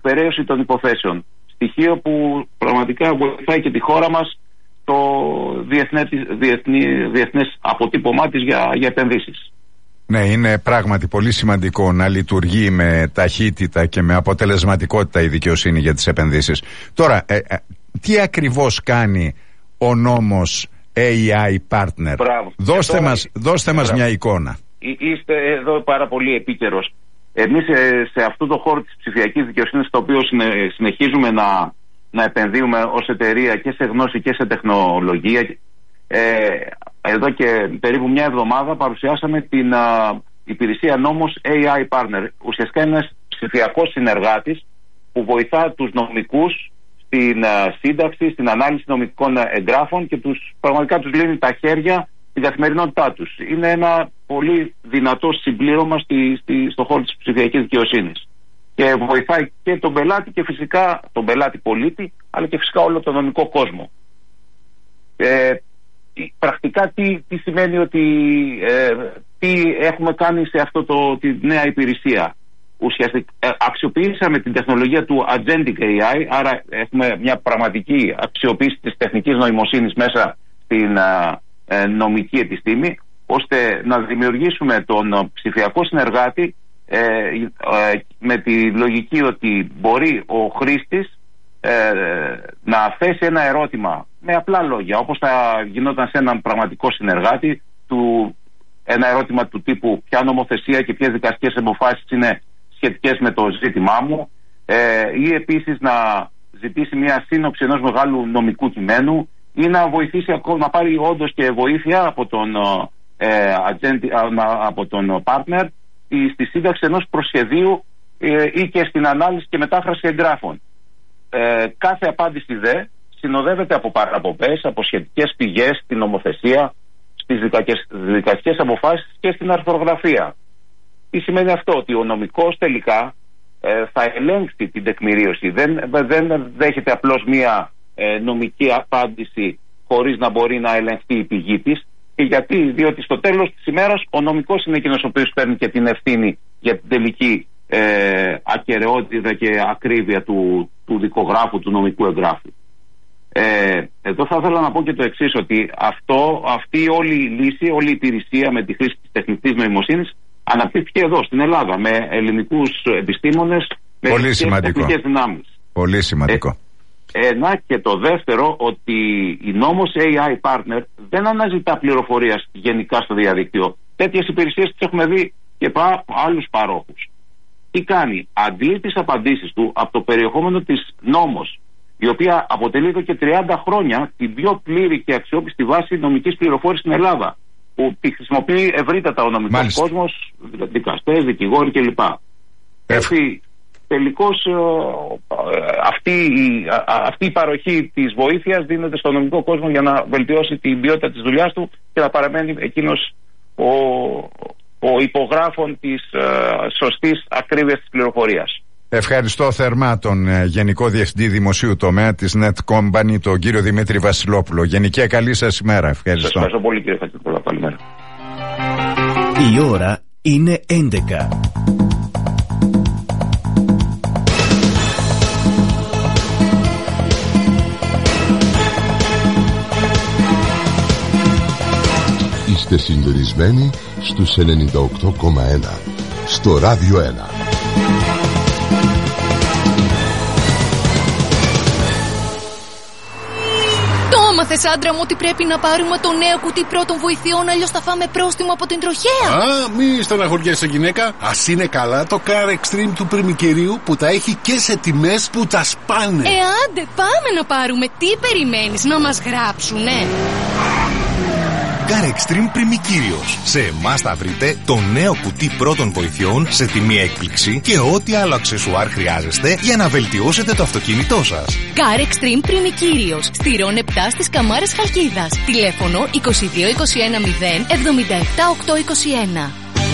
διεκπαιρέωση των υποθέσεων. Στοιχείο που πραγματικά βοηθάει και τη χώρα μας το διεθνές αποτύπωμά της για επενδύσεις. Ναι, είναι πράγματι πολύ σημαντικό να λειτουργεί με ταχύτητα και με αποτελεσματικότητα η δικαιοσύνη για τις επενδύσεις. Τώρα, τι ακριβώς κάνει ο νόμος AI Partner? Μπράβο. Δώστε μας μια εικόνα. Είστε εδώ πάρα πολύ επίκαιρος. Εμείς σε αυτό το χώρο της ψηφιακής δικαιοσύνης, στο οποίο συνεχίζουμε να επενδύουμε ως εταιρεία και σε γνώση και σε τεχνολογία, εδώ και περίπου μια εβδομάδα παρουσιάσαμε την υπηρεσία νόμος AI Partner. Ουσιαστικά είναι ένας ψηφιακός συνεργάτης που βοηθά τους νομικούς στην σύνταξη, στην ανάλυση νομικών εγγράφων και πραγματικά τους λύνει τα χέρια στην καθημερινότητά τους. Είναι ένα πολύ δυνατό συμπλήρωμα στον χώρο της ψηφιακής δικαιοσύνης. Και βοηθάει και τον πελάτη και φυσικά τον πελάτη πολίτη, αλλά και φυσικά όλο τον νομικό κόσμο. Πρακτικά τι σημαίνει ότι τι έχουμε κάνει σε αυτό τη νέα υπηρεσία? Ουσιαστικά αξιοποιήσαμε την τεχνολογία του Agentic AI, άρα έχουμε μια πραγματική αξιοποίηση της τεχνικής νοημοσύνης μέσα στην νομική επιστήμη, ώστε να δημιουργήσουμε τον ψηφιακό συνεργάτη με τη λογική ότι μπορεί ο χρήστης να θέσει ένα ερώτημα με απλά λόγια, όπως θα γινόταν σε έναν πραγματικό συνεργάτη, ένα ερώτημα του τύπου ποια νομοθεσία και ποιες δικαστικές αποφάσεις είναι σχετικές με το ζήτημά μου, ή επίσης να ζητήσει μια σύνοψη ενός μεγάλου νομικού κειμένου, ή να βοηθήσει ακόμα να πάρει όντως και βοήθεια από τον partner στη σύνταξη ενός προσχεδίου ή και στην ανάλυση και μετάφραση εγγράφων. Κάθε απάντηση δε συνοδεύεται από παραπομπές, από σχετικές πηγές στην νομοθεσία, στις δικαστικές αποφάσεις και στην αρθρογραφία. Τι σημαίνει αυτό? Ότι ο νομικός τελικά θα ελέγξει την τεκμηρίωση. Δεν δέχεται απλώς μία νομική απάντηση χωρίς να μπορεί να ελεγχθεί η πηγή της. Και γιατί? Διότι στο τέλος της ημέρας ο νομικός είναι εκείνος ο οποίος παίρνει και την ευθύνη για την τελική ακεραιότητα και ακρίβεια του δικογράφου, του νομικού εγγράφου. Εδώ θα ήθελα να πω και το εξής, ότι αυτή όλη η λύση, όλη η υπηρεσία με τη χρήση της τεχνητής νοημοσύνης αναπτύχθηκε εδώ στην Ελλάδα με ελληνικούς επιστήμονες, με τεχνικές δυνάμεις. Πολύ σημαντικό. Και το δεύτερο, ότι η νόμος AI Partner δεν αναζητά πληροφορία γενικά στο διαδίκτυο. Τέτοιες υπηρεσίες τις έχουμε δει και από άλλους παρόχους. Τι κάνει? Αντλεί τις απαντήσεις του από το περιεχόμενο της νόμος, η οποία αποτελεί εδώ και 30 χρόνια την πιο πλήρη και αξιόπιστη βάση νομικής πληροφόρησης στην Ελλάδα, που τη χρησιμοποιεί ευρύτατα ο νομικός κόσμος, δικαστές, δικηγόροι κλπ. Τελικώς αυτή η παροχή της βοήθειας δίνεται στον νομικό κόσμο για να βελτιώσει την ποιότητα της δουλειάς του και να παραμένει εκείνος ο υπογράφων της σωστής ακρίβειας της πληροφορίας. Ευχαριστώ θερμά τον Γενικό Διευθυντή Δημοσίου Τομέα της Net Company, τον κύριο Δημήτρη Βασιλόπουλο. Γενικέ, καλή σας ημέρα. Ευχαριστώ. Σας ευχαριστώ πολύ, κύριε Βασιλόπουλο. Καλημέρα. Η ώρα είναι 11. Είστε συντονισμένοι στους 98,1 στο Ράδιο 1. Μάθες, άντρα μου, ότι πρέπει να πάρουμε το νέο κουτί πρώτων βοηθειών, αλλιώς θα φάμε πρόστιμο από την τροχέα. Μη στεναχωριέσαι, γυναίκα. Ας είναι καλά το Car Extreme του Πριμικυρίου, που τα έχει και σε τιμές που τα σπάνε. Άντε, πάμε να πάρουμε. Τι περιμένεις, να μας γράψουνε? Car Extreme Πριμικύριος. Σε εμάς θα βρείτε το νέο κουτί πρώτων βοηθειών σε τιμή έκπληξη και ό,τι άλλο αξεσουάρ χρειάζεστε για να βελτιώσετε το αυτοκίνητό σας. Car Extreme Πριμικύριος. Στηρών 7 στις Καμάρες Χαλκίδας. Τηλέφωνο 22 21 0 77 821.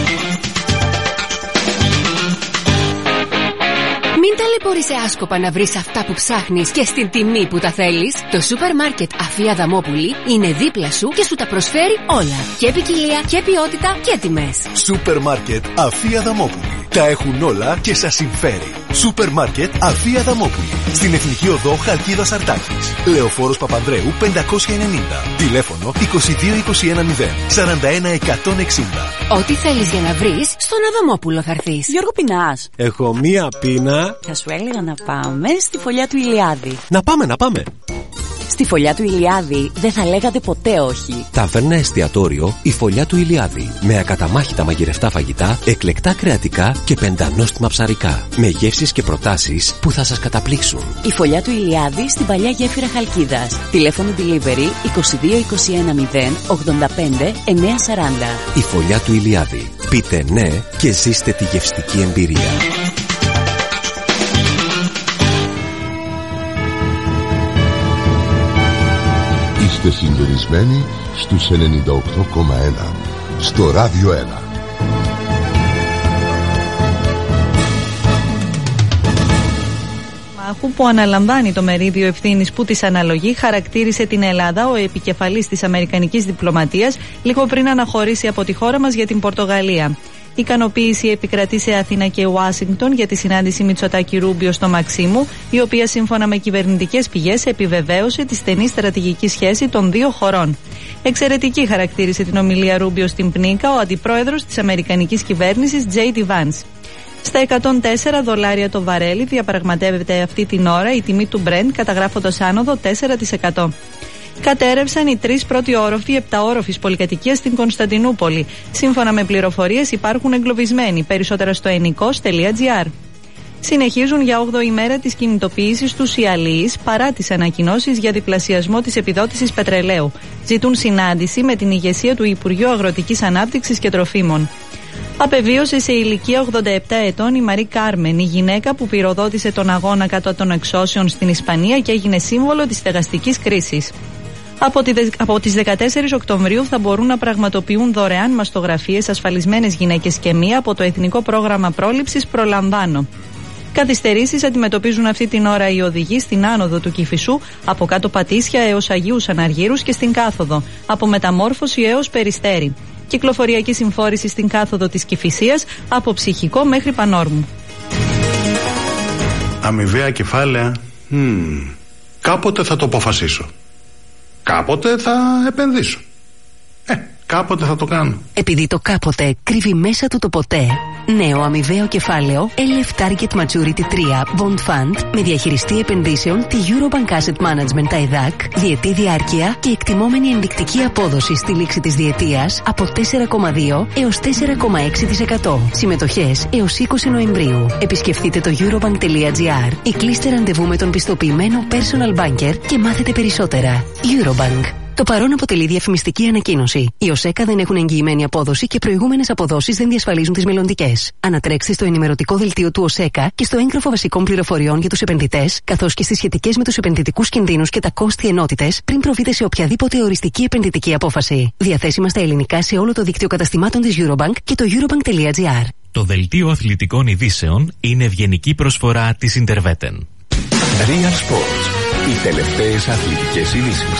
Μην ταλαιπωρείσαι άσκοπα να βρεις αυτά που ψάχνεις και στην τιμή που τα θέλεις. Το σούπερ μάρκετ Αφία Δαμόπουλη είναι δίπλα σου και σου τα προσφέρει όλα. Και ποικιλία και ποιότητα και τιμές. Σούπερ μάρκετ Αφία Δαμόπουλη. Τα έχουν όλα και σας συμφέρει. Σούπερ μάρκετ Αφία Αδαμόπουλη. Στην Εθνική Οδό Χαλκίδας Αρτάκης. Λεωφόρος Παπανδρέου 590. Τηλέφωνο 22210 41160. Ό,τι θέλεις για να βρεις, στον Αδαμόπουλο θα έρθεις. Γιώργο, πεινάς? Έχω μία πείνα. Θα σου έλεγα να πάμε στη φωλιά του Ηλιάδη. Να πάμε. Στη φωλιά του Ηλιάδη δεν θα λέγατε ποτέ όχι. Ταβέρνα εστιατόριο η Φωλιά του Ηλιάδη. Με ακαταμάχητα μαγειρευτά φαγητά, εκλεκτά κρεατικά και πεντανόστιμα ψαρικά. Με γεύσεις και προτάσεις που θα σας καταπλήξουν. Η Φωλιά του Ηλιάδη στην παλιά γέφυρα Χαλκίδας. Τηλέφωνο delivery 2221 085 940. Η Φωλιά του Ηλιάδη. Πείτε ναι και ζήστε τη γευστική εμπειρία. Είστε συντονισμένοι στους 98,1 στο Ράδιο 1. Που αναλαμβάνει το μερίδιο ευθύνης που της αναλογεί, χαρακτήρισε την Ελλάδα ο επικεφαλής της αμερικανικής διπλωματίας λίγο πριν αναχωρήσει από τη χώρα μας για την Πορτογαλία. Ικανοποίηση επικρατεί σε Αθήνα και Ουάσιγκτον για τη συνάντηση Μητσοτάκη-Ρούμπιο στο Μαξίμου, η οποία σύμφωνα με κυβερνητικές πηγές επιβεβαίωσε τη στενή στρατηγική σχέση των δύο χωρών. Εξαιρετική χαρακτήρισε την ομιλία Ρούμπιο στην Πνίκα ο αντιπρόεδρος της αμερικανικής κυβέρνησης J.D. Vance. Στα $104 το βαρέλι διαπραγματεύεται αυτή την ώρα η τιμή του Brent, καταγράφοντας άνοδο 4%. Κατέρευσαν οι 3 πρώτοι όροφοι 7όροφης πολυκατοικίας στην Κωνσταντινούπολη. Σύμφωνα με πληροφορίες υπάρχουν εγκλωβισμένοι, περισσότερα στο ennikos.gr. Συνεχίζουν για 8η ημέρα της κινητοποίησης τους οι αλλοίς παρά τις ανακοινώσεις για διπλασιασμό της επιδότησης πετρελαίου. Ζητούν συνάντηση με την ηγεσία του Υπουργείου Αγροτικής Ανάπτυξης και Τροφίμων. Απεβίωσε σε ηλικία 87 ετών η Μαρή Κάρμεν, η γυναίκα που πυροδότησε τον αγώνα κατά των εξώσεων στην Ισπανία και έγινε σύμβολο της στεγαστικής κρίσης. Από τις 14 Οκτωβρίου θα μπορούν να πραγματοποιούν δωρεάν μαστογραφίες ασφαλισμένες γυναίκες και μία από το Εθνικό Πρόγραμμα Πρόληψης Προλαμβάνω. Καθυστερήσεις αντιμετωπίζουν αυτή την ώρα οι οδηγοί στην άνοδο του Κηφισού, από κάτω Πατήσια έως Αγίους Αναργύρους και στην κάθοδο, από Μεταμόρφωση έως Περιστέρι. Κυκλοφοριακή συμφόρηση στην κάθοδο της Κηφισίας, από Ψυχικό μέχρι Πανόρμου. Αμοιβαία κεφάλαια. Κάποτε θα το αποφασίσω. Κάποτε θα επενδύσω. Κάποτε θα το κάνω. Επειδή το κάποτε κρύβει μέσα του το ποτέ. Νέο αμοιβαίο κεφάλαιο LF Target Maturity 3 Bond Fund με διαχειριστή επενδύσεων τη Eurobank Asset Management ΤΑΕΔΑΚ, διετή διάρκεια και εκτιμόμενη ενδεικτική απόδοση στη λήξη της διετίας από 4,2 έως 4,6%. Συμμετοχές έως 20 Νοεμβρίου. Επισκεφτείτε το eurobank.gr ή κλείστε ραντεβού με τον πιστοποιημένο personal banker και μάθετε περισσότερα. Eurobank. Το παρόν αποτελεί διαφημιστική ανακοίνωση. Οι ΟΣΕΚΑ δεν έχουν εγγυημένη απόδοση και προηγούμενες αποδόσεις δεν διασφαλίζουν τις μελλοντικές. Ανατρέξτε στο ενημερωτικό δελτίο του ΟΣΕΚΑ και στο έγγραφο βασικών πληροφοριών για τους επενδυτές, καθώς και στις σχετικές με τους επενδυτικούς κινδύνους και τα κόστη ενότητες, πριν προβείτε σε οποιαδήποτε οριστική επενδυτική απόφαση. Διαθέσιμα στα ελληνικά σε όλο το δίκτυο καταστημάτων της Eurobank και το eurobank.gr. Το δελτίο αθλητικών ειδήσεων είναι ευγενική προσφορά της Interveten. Real Sports. Οι τελευταίες αθλητικές ειδήσεις.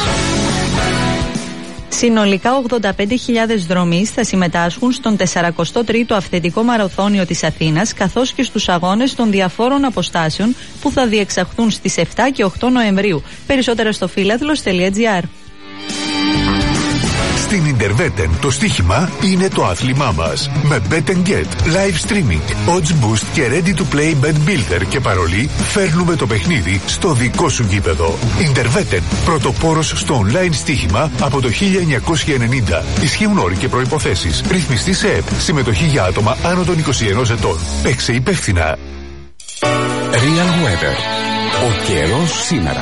Συνολικά 85.000 δρομείς θα συμμετάσχουν στον 43ο αυθεντικό μαραθώνιο της Αθήνας, καθώς και στους αγώνες των διαφόρων αποστάσεων που θα διεξαχθούν στις 7 και 8 Νοεμβρίου. Περισσότερα στο philathlon.gr. Στην Interveten το στοίχημα είναι το άθλημά μας. Με Bet & Get, live streaming, odds boost και ready to play bet builder και παρολί, φέρνουμε το παιχνίδι στο δικό σου γήπεδο. Interveten, πρωτοπόρος στο online στοίχημα από το 1990. Ισχύουν όροι και προϋποθέσεις. Ρυθμιστή σε ΕΠ. Συμμετοχή για άτομα άνω των 21 ετών. Παίξε υπεύθυνα. Real Weather. Ο καιρός σήμερα.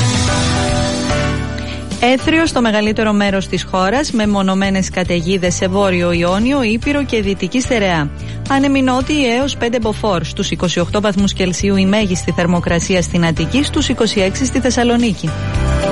Έθριο στο μεγαλύτερο μέρος της χώρας, με μονομένες καταιγίδες σε Βόρειο Ιόνιο, Ήπειρο και Δυτική Στερεά. Άνεμοι νότιοι έως 5 μποφόρ, στους 28 βαθμούς Κελσίου η μέγιστη θερμοκρασία στην Αττική, στους 26 στη Θεσσαλονίκη.